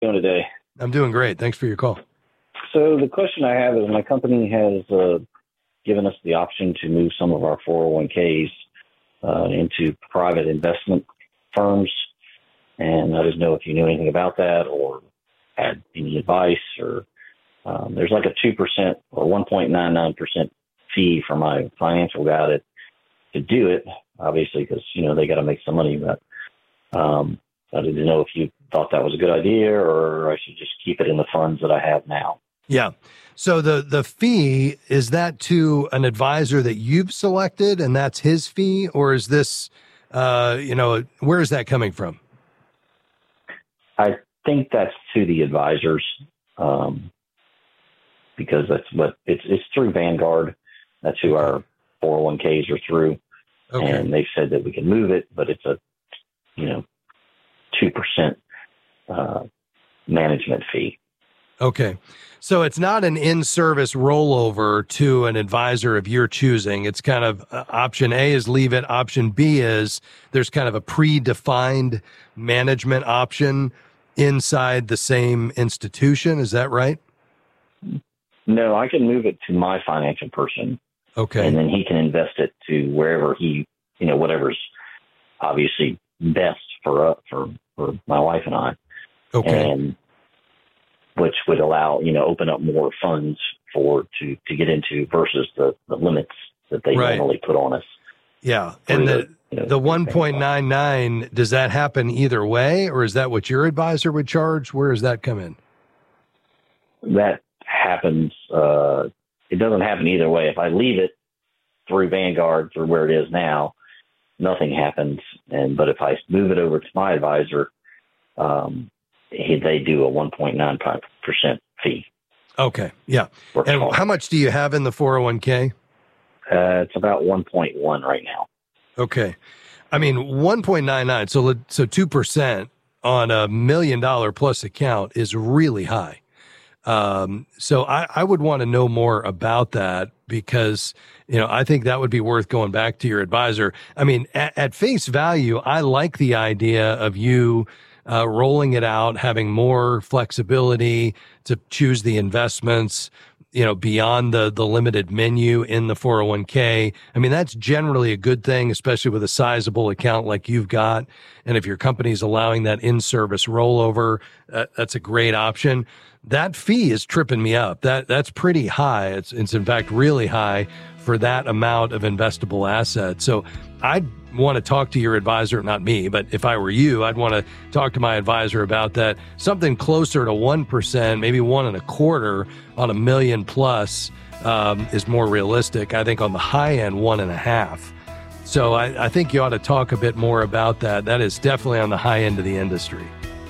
doing today? I'm doing great. Thanks for your call. So the question I have is my company has given us the option to move some of our 401ks into private investment firms. And I didn't know if you knew anything about that or had any advice, or there's like a 2% or 1.99% fee for my financial guy to do it, obviously, because, they got to make some money. But I didn't know if you thought that was a good idea or I should just keep it in the funds that I have now. Yeah. So the fee, is that to an advisor that you've selected and that's his fee, or is this, where is that coming from? I think that's to the advisors, because that's what it's through Vanguard. That's who our 401ks are through. Okay. And they've said that we can move it, but it's a, 2% management fee. Okay. So it's not an in-service rollover to an advisor of your choosing. It's kind of option A is leave it. Option B is there's kind of a predefined management option inside the same institution. Is that right? No, I can move it to my financial person. Okay. And then he can invest it to wherever he, whatever's obviously best for my wife and I. Okay. And which would allow, open up more funds to get into versus the limits that they normally put on us. Yeah. And the 1.99, does that happen either way, or is that what your advisor would charge? Where does that come in? That happens. It doesn't happen either way. If I leave it through Vanguard, through where it is now, nothing happens. But if I move it over to my advisor, they do a 1.95% fee. Okay. Yeah. And how much do you have in the 401k? It's about 1.1 right now. Okay. I mean, 1.99. So 2% on $1 million plus account is really high. So I would want to know more about that because, I think that would be worth going back to your advisor. I mean, at face value, I like the idea of you rolling it out, having more flexibility to choose the investments, beyond the limited menu in the 401k. I mean, that's generally a good thing, especially with a sizable account like you've got. And if your company's allowing that in-service rollover, that's a great option. That fee is tripping me up. That's pretty high. It's in fact really high for that amount of investable assets. So I'd want to talk to your advisor, not me, but if I were you, I'd want to talk to my advisor about that. Something closer to 1%, maybe 1.25% on $1 million plus is more realistic. I think on the high end, 1.5%. So I think you ought to talk a bit more about that. That is definitely on the high end of the industry.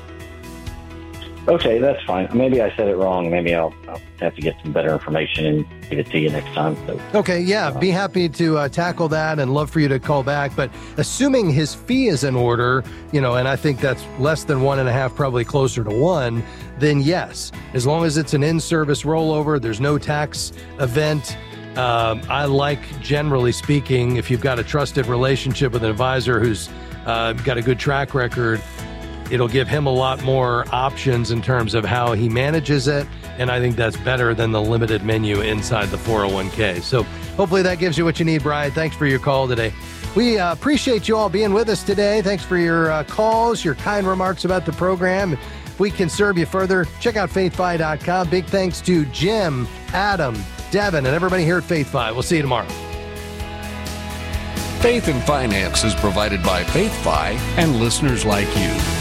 Okay, that's fine. Maybe I said it wrong. Maybe I'll have to get some better information and give it to you next time. So, okay, yeah, be happy to tackle that and love for you to call back. But assuming his fee is in order, and I think that's less than 1.5%, probably closer to 1%, then yes, as long as it's an in-service rollover, there's no tax event. I like, generally speaking, if you've got a trusted relationship with an advisor who's got a good track record, it'll give him a lot more options in terms of how he manages it. And I think that's better than the limited menu inside the 401k. So hopefully that gives you what you need, Brian. Thanks for your call today. We appreciate you all being with us today. Thanks for your calls, your kind remarks about the program. If we can serve you further, check out faithfi.com. Big thanks to Jim, Adam, Devin, and everybody here at FaithFi. We'll see you tomorrow. Faith and Finance is provided by FaithFi and listeners like you.